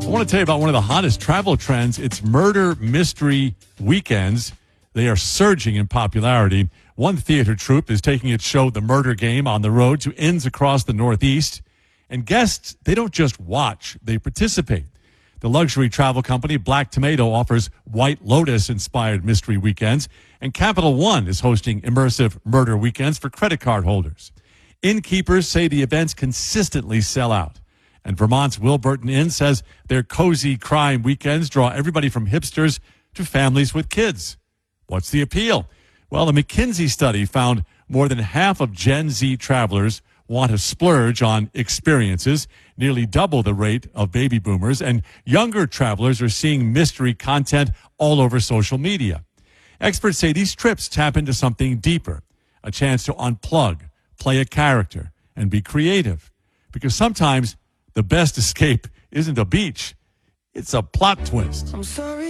I want to tell you about one of the hottest travel trends. It's murder mystery weekends. They are surging in popularity. One theater troupe is taking its show, The Murder Game, on the road to inns across the Northeast. And guests, they don't just watch, they participate. The luxury travel company Black Tomato offers White Lotus-inspired mystery weekends, and Capital One is hosting immersive murder weekends for credit card holders. Innkeepers say the events consistently sell out. And Vermont's Wilburton Inn says their cozy crime weekends draw everybody from hipsters to families with kids. What's the appeal? Well, a McKinsey study found more than half of Gen Z travelers want to splurge on experiences, nearly double the rate of baby boomers, and younger travelers are seeing mystery content all over social media. Experts say these trips tap into something deeper, a chance to unplug, play a character, and be creative. Because sometimes the best escape isn't a beach, it's a plot twist. I'm sorry.